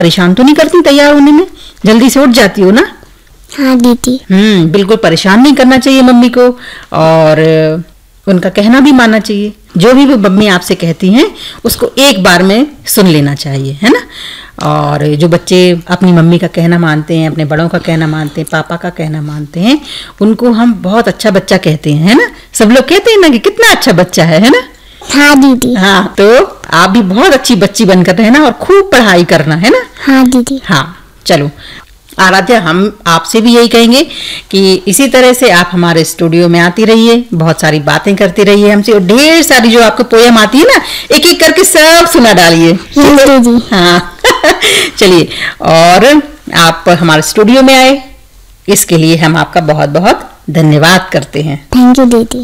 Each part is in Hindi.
परेशान तो नहीं करती तैयार होने में? जल्दी से उठ जाती हो ना? हाँ दीदी। बिल्कुल परेशान नहीं करना चाहिए मम्मी को, और उनका कहना भी मानना चाहिए। जो भी वो मम्मी आपसे कहती हैं उसको एक बार में सुन लेना चाहिए, है ना। और जो बच्चे अपनी मम्मी का कहना मानते हैं, अपने बड़ों का कहना मानते हैं, पापा का कहना मानते हैं, उनको हम बहुत अच्छा बच्चा कहते हैं, है ना। सब लोग कहते हैं ना कि कितना अच्छा बच्चा है ना। हाँ दीदी। हाँ, तो आप भी बहुत अच्छी बच्ची बनकर रहना और खूब पढ़ाई करना, है ना। हाँ दीदी। हाँ, चलो आराध्या, हम आपसे भी यही कहेंगे कि इसी तरह से आप हमारे स्टूडियो में आती रहिए, बहुत सारी बातें करती रहिए हमसे, और ढेर सारी जो आपको पोयम आती है ना, एक एक करके सब सुना डालिए। हाँ चलिए, और आप हमारे स्टूडियो में आए इसके लिए हम आपका बहुत बहुत धन्यवाद करते हैं। थैंक यू दीदी।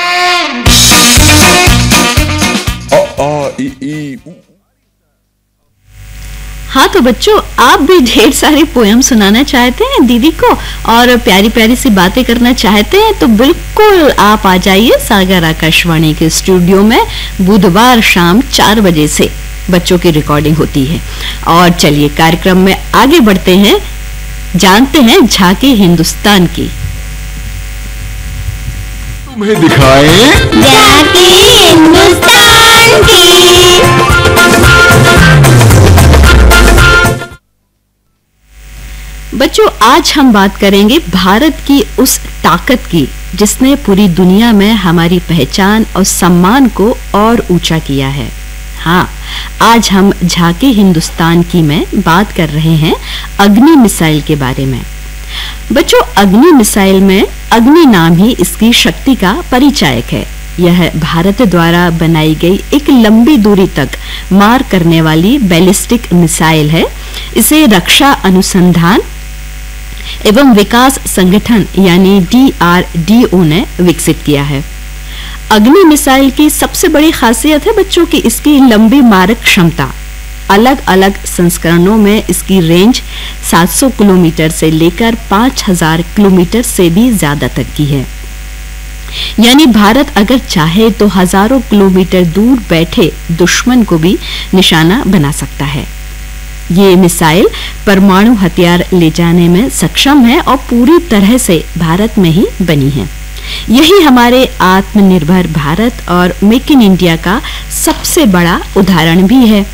हाँ तो बच्चों, आप भी ढेर सारी पोयम सुनाना चाहते हैं दीदी को और प्यारी प्यारी सी बातें करना चाहते हैं तो बिल्कुल आप आ जाइए सागर आकाशवाणी के स्टूडियो में। बुधवार शाम 4 बजे से बच्चों की रिकॉर्डिंग होती है। और चलिए कार्यक्रम में आगे बढ़ते हैं, जानते हैं झांकी हिंदुस्तान की। तुम्हें दिखाएं झांकी हिंदुस्तान की। बच्चों, आज हम बात करेंगे भारत की उस ताकत की जिसने पूरी दुनिया में हमारी पहचान और सम्मान को और ऊंचा किया है। हाँ, आज हम झांकी हिंदुस्तान की में बात कर रहे हैं अग्नि मिसाइल के बारे में। बच्चों, अग्नि मिसाइल में अग्नि नाम ही इसकी शक्ति का परिचायक है। यह भारत द्वारा बनाई गई एक लंबी दूरी तक मार करने वाली बैलिस्टिक मिसाइल है। इसे रक्षा अनुसंधान एवं विकास संगठन यानी DRDO ने विकसित किया है। अग्नि मिसाइल की सबसे बड़ी खासियत है बच्चों की इसकी लंबी मारक क्षमता। अलग अलग संस्करणों में इसकी रेंज 700 किलोमीटर से लेकर 5000 किलोमीटर से भी ज्यादा तक की है। यानी भारत अगर चाहे तो हजारों किलोमीटर दूर बैठे दुश्मन को भी निशाना बना सकता है। ये मिसाइल परमाणु हथियार ले जाने में सक्षम है और पूरी तरह से भारत में ही बनी है। यही हमारे आत्मनिर्भर भारत और मेक इन इंडिया का सबसे बड़ा उदाहरण भी है।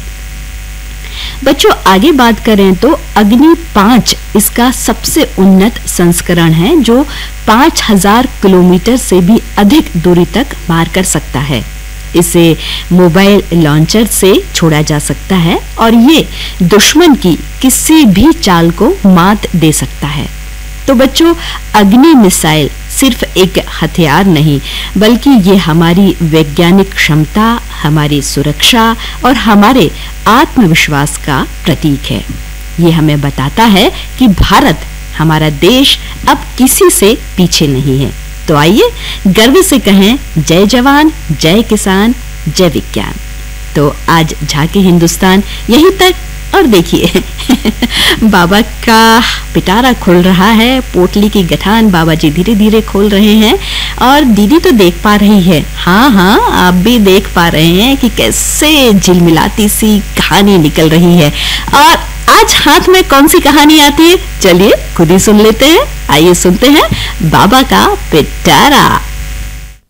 बच्चों, आगे बात करें तो अग्नि 5 इसका सबसे उन्नत संस्करण है जो 5000 किलोमीटर से भी अधिक दूरी तक मार कर सकता है। इसे मोबाइल लॉन्चर से छोड़ा जा सकता है और ये दुश्मन की किसी भी चाल को मात दे सकता है। तो बच्चों, अग्नि मिसाइल सिर्फ एक हथियार नहीं बल्कि ये हमारी वैज्ञानिक क्षमता, हमारी सुरक्षा और हमारे आत्मविश्वास का प्रतीक है। ये हमें बताता है कि भारत, हमारा देश अब किसी से पीछे नहीं है। तो आइए गर्व से कहें, जय जवान, जय किसान, जय विज्ञान। तो आज झांकी हिंदुस्तान यहीं तक। और देखिए बाबा का पिटारा खुल रहा है, पोटली की गठान बाबा जी धीरे धीरे खोल रहे हैं और दीदी तो देख पा रही है। हाँ, आप भी देख पा रहे हैं कि कैसे झिलमिलाती सी कहानी निकल रही है। और आज हाथ में कौन सी कहानी आती है, चलिए खुद ही सुन लेते हैं। आइए सुनते हैं बाबा का पिटारा।